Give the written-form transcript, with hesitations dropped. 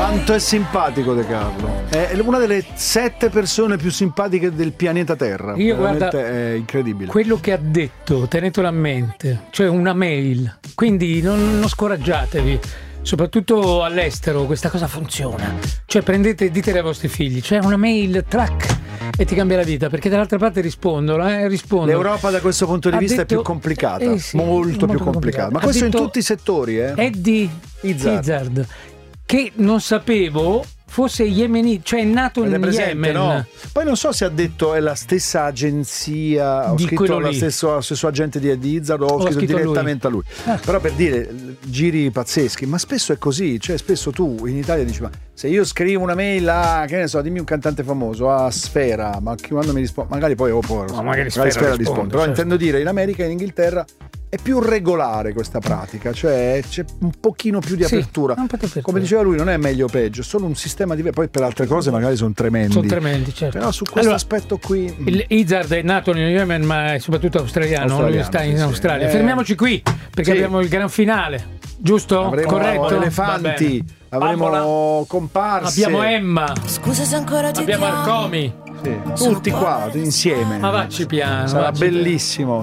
Quanto è simpatico De Carlo. È una delle 7 persone più simpatiche del pianeta Terra. Io veramente guarda, è incredibile. Quello che ha detto, tenetelo a mente, cioè una mail. Quindi non scoraggiatevi. Soprattutto all'estero questa cosa funziona. Cioè ditele ai vostri figli, c'è una mail, track, e ti cambia la vita, perché dall'altra parte rispondono. L'Europa da questo punto di vista è più complicata, sì, molto più complicata. Ma questo in tutti i settori, Eddie Izzard, che non sapevo fosse yemenita, cioè è nato in Yemen. No? Poi non so se ha detto è la stessa agenzia, ho scritto allo stesso agente di Eddie Izzard o ho scritto direttamente a lui. Però per dire, giri pazzeschi, ma spesso è così, cioè spesso tu in Italia dici ma se io scrivo una mail a, che ne so, dimmi un cantante famoso, a Sfera, ma quando mi risponde, magari poi magari Sfera risponde, però certo. Intendo dire in America e in Inghilterra è più regolare questa pratica, cioè c'è un pochino più di apertura. Come diceva lui, non è meglio o peggio, è solo un sistema diverso. Poi per altre cose magari sono tremendi. Certo. Però su questo aspetto qui. Izzard è nato in Yemen, ma è soprattutto australiano. Lui sta in Australia. Fermiamoci qui perché abbiamo il gran finale. Giusto? Avremo corretto? Elefanti, avremo comparse. Abbiamo Emma. Scusa se ancora ti abbiamo Arcomi. Sì, tutti qua insieme. Ma vacci piano. Sarà bellissimo.